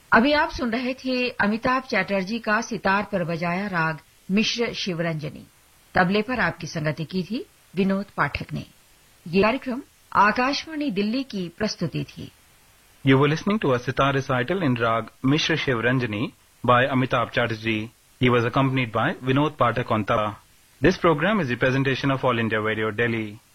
अभी आप सुन रहे थे अमिताभ चैटर्जी का सितार पर बजाया राग मिश्र शिवरंजनी। तबले पर आपकी संगति की थी विनोद पाठक ने। ये कार्यक्रम आकाशवाणी दिल्ली की प्रस्तुति थी। You were listening to a sitar recital in Rag Mishra Shivaranjani by Amitabh Chatterjee. He was accompanied by Vinod Pathak on tabla. This program is a presentation of All India Radio, Delhi.